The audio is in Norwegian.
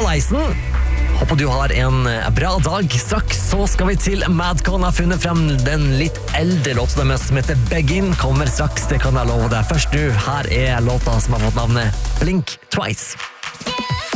Hallaisen! Håper du har en bra dag. Straks så skal vi til Madcon. Har funnet frem den litt eldre låta deres som heter Begin. Kommer straks, det kan jeg love deg. Først du, her er låta som har fått navnet Blink Twice.